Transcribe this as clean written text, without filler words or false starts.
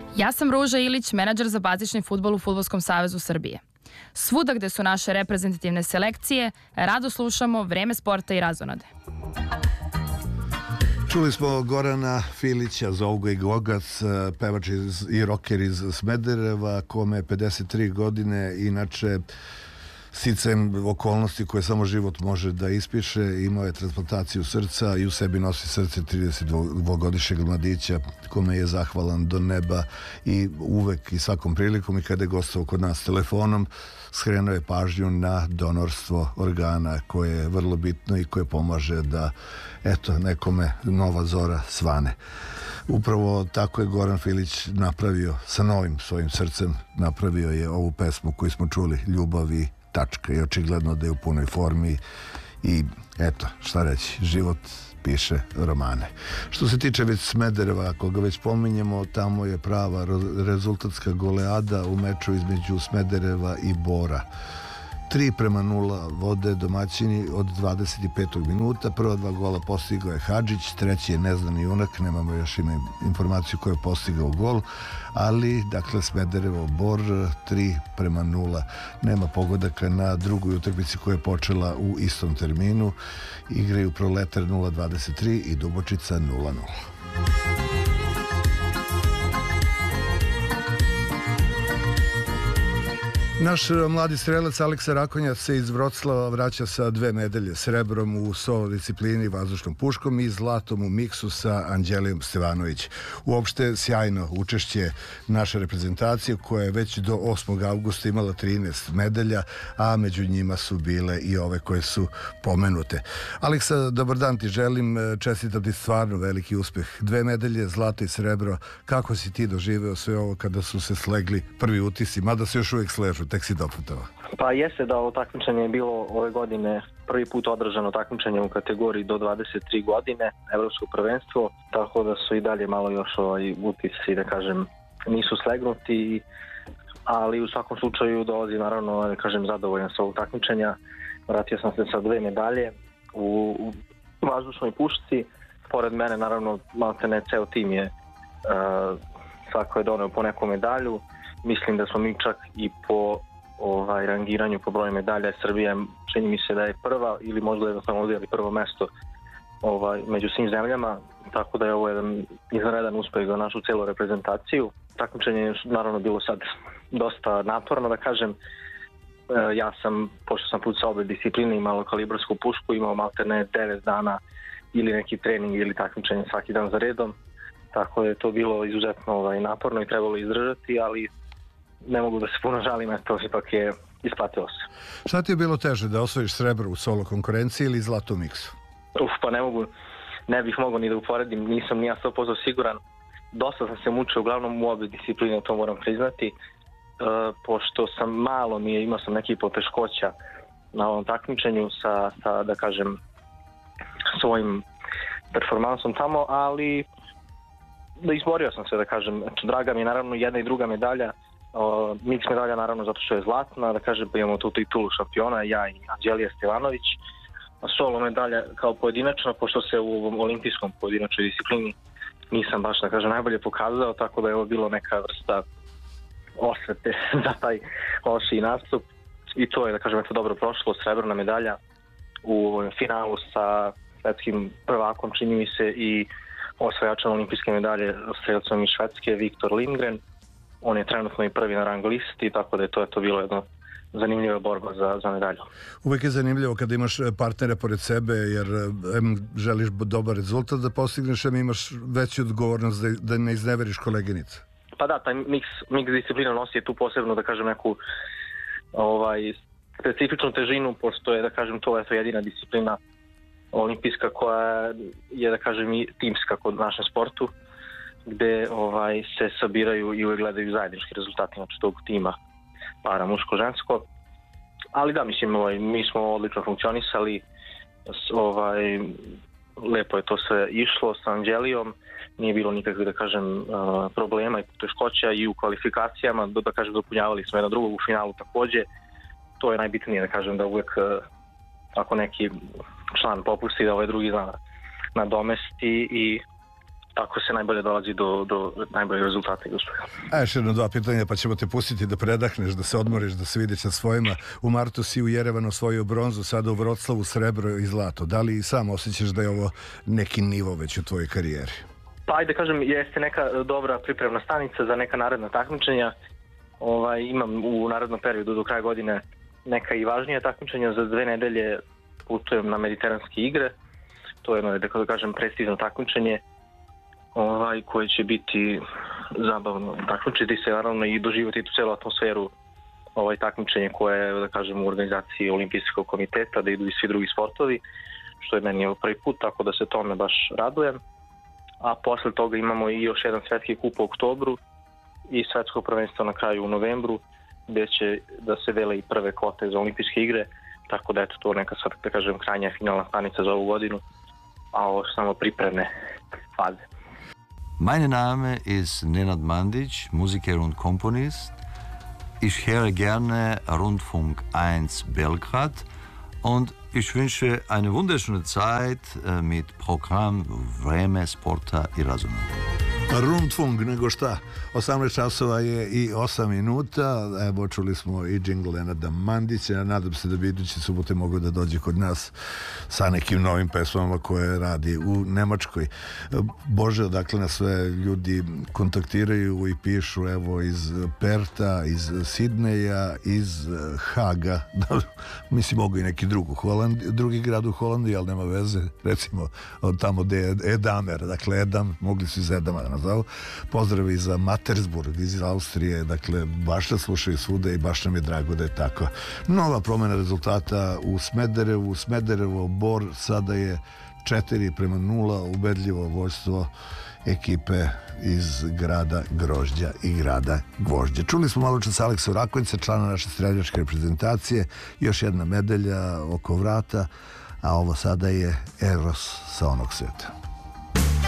Ja sam Ruža Ilić, menadžer za bazični fudbal u Fudbalskom savezu Srbije. Svuda gde su naše reprezentativne selekcije, rado slušamo Vreme sporta i razonode. Čuli smo Gorana Filića, zovu ga i Gogac, pevač i roker iz Smedereva, kome je 53 godine, inače sticajem okolnosti koje samo život može da ispiše, imao je transplantaciju srca i u sebi nosi srce 32-godišnjeg mladića kome je zahvalan do neba i uvek i svakom prilikom i kada je gostovao kod nas telefonom skrenuo je pažnju na donorstvo organa koje je vrlo bitno i koje pomaže da nekome nova zora svane. Upravo tako je Goran Filić napravio sa novim svojim srcem, napravio je ovu pesmu koju smo čuli, Ljubav i tačka, i očigledno da je u punoj formi i šta reći, život piše romane. Što se tiče već Smedereva, ako ga već pominjemo, tamo je prava rezultatska goleada u meču između Smedereva i Bora. 3:0 vode domaćini od 25. minuta. Prva 2 gola postigao je Hadžić, treći je neznani junak, nemamo još informaciju ko je postigao gol, ali dakle Smederevo Bor 3:0. Nema pogodaka na drugoj utakmici koja je počela u istom terminu. Igraju Proletar 0:23 i Dubočica 0:0. Naš mladi strelac Aleksa Rakonjac se iz Vroclava vraća sa 2 medalje, srebrom u solo disciplini vazdušnom puškom i zlatom u miksu sa Anđelijom Stevanović. Uopšte sjajno učešće naše reprezentacije koja je već do 8. avgusta imala 13 medalja, a među njima su bile i ove koje su pomenute. Aleksa, dobar dan ti želim, čestitam ti stvarno veliki uspeh. 2 medalje, zlato i srebro. Kako si ti doživeo sve ovo kada su se slegli prvi utisci, mada se još uvijek sležu? Tek si doputovao. Pa jeste da ovo takmičenje je bilo ove godine prvi put održano takmičenje u kategoriji do 23 godine, evropsko prvenstvo, tako da su i dalje malo još utisci, da kažem, nisu slegnuti, ali u svakom slučaju dolazi naravno, da kažem, zadovoljan sa ovog takmičenja. Vratio sam se sa 2 medalje u vazdušnoj pušci, pored mene naravno maltene ceo tim je svako je doneo po neku medalju. Mislim da smo mi čak i po rangiranju po broju medalja Srbija, čini mi se da je prva ili možda jednostavno uzeli prvo mesto među svim zemljama, tako da je ovo jedan izvanredan uspeh za našu celu reprezentaciju. Takmičenje je naravno bilo sad dosta naporno, da kažem. Ja sam, pošto sam pucao obe discipline, imao kalibrsku pušku, imao maltene 9 dana ili neki trening ili takmičenje svaki dan za redom, tako da je to bilo izuzetno naporno i trebalo izdržati, ali ne mogu da se puno žalim, to ipak je isplatilo se. Šta ti je bilo teže, da osvojiš srebro u solo konkurenciji ili zlato u miksu? Pa ne bih mogao ni da uporedim, nisam ni ja 100% siguran. Dosta sam se mučio, uglavnom u obe discipline, to moram priznati, pošto sam imao sam neki poteškoća na ovom takmičenju sa da kažem, svojim performansom tamo, ali izborio sam se, da kažem. Draga mi je naravno jedna i druga medalja, mix medalja naravno zato što je zlatna, da kažem, pa imamo tu titulu šampiona, ja i Anđelija Stevanović, a solo medalja kao pojedinačno, pošto se u ovom olimpijskom pojedinačnoj disciplini nisam baš, da kažem, najbolje pokazao, tako da je ovo bilo neka vrsta osvete za taj loši nastup i to je, da kažem, dobro prošlo. Srebrna medalja u finalu sa svetskim prvakom, čini mi se, i osvajačem olimpijske medalje strelcom iz Švedske, Viktor Lindgren. On je trenutno i prvi na rang listi, tako da je to bilo jedna zanimljiva borba za medalju. Uvijek je zanimljivo kada imaš partnere pored sebe, jer želiš dobar rezultat da postigneš, imaš veću odgovornost da ne izneveriš koleginicu. Pa da, taj mix disciplina nosi tu posebno, da kažem, neku specifičnu težinu, pošto je, da kažem, to je jedina disciplina olimpijska koja je, da kažem, i timska kod našem sportu, gde se sabiraju i uvek gledaju zajednički rezultati, znači tog tima para muško-žensko. Ali da, mislim, mi smo odlično funkcionisali, lepo je to sve išlo sa Anđelijom, nije bilo nikakvih, da kažem, problema i poteškoća i u kvalifikacijama, da kažem, dopunjavali smo jedno drugog u finalu takođe. To je najbitnije, da kažem, da uvek ako neki član popusti, da ovaj drugi nadomesti i tako se najbolje dolazi do najboljih rezultata i uspeha. A još jedno 2 pitanja, pa ćemo te pustiti da predahneš, da se odmoriš, da se vidiš sa svojima. U martu si u Jerevanu osvojio bronzu, sada u Vroclavu srebro i zlato. Da li i sam osjećaš da je ovo neki nivo već u tvojoj karijeri? Pa ajde kažem, jeste neka dobra pripremna stanica za neka naredna takmičenja. Imam u narednom periodu do kraja godine neka i važnija takmičenja. Za 2 nedelje putujem na mediteranske igre. To je jedno, da kažem, prestižno takmičenje koje će biti zabavno. Takmičiti se naravno i doživjeti tu celu atmosferu takmičenje koje je, da kažem, u organizaciji Olimpijskog komiteta, da idu i svi drugi sportovi, što je meni prvi put, tako da se tome baš radujem. A posle toga imamo i još jedan svetski kup u oktobru i svetsko prvenstvo na kraju u novembru, gde će da se dele i prve kvote za olimpijske igre, tako da eto to neka sad, da kažem, krajnja finalna stanica za ovu godinu, a ovo su samo pripremne faze. Mein Name ist Nenad Mandić, Musiker und Komponist. Ich höre gerne Rundfunk 1 Belgrad und ich wünsche eine wunderschöne Zeit mit Programm Vreme sporta i razuma. Rundfunk, nego šta? 18 časova je i 8 minuta. Evo, čuli smo i džingl Nenada Mandića. Nadam se da bi iduće subote mogao da dođe kod nas sa nekim novim pesmama koje radi u Nemačkoj. Bože, dakle, na sve ljudi kontaktiraju i pišu, evo, iz Perta, iz Sidneja, iz Haga. Mislim, mogu i neki drugi grad u Holandiji, ali nema veze. Recimo, tamo gde je Edamer, dakle, Edam, mogli su iz Edama da nazovu. Pozdravi za Matersburg iz Austrije, dakle, baš da slušaju svuda i baš nam je drago da je tako. Nova promjena rezultata u Smederevu. Smederevo Bor sada je 4-0, ubedljivo vođstvo ekipe iz grada Grožđa i grada Gvožđa. Čuli smo malo čas Aleksu Rakovića, člana naše streljačke reprezentacije, još jedna medalja oko vrata, a ovo sada je Eros sa onog sveta.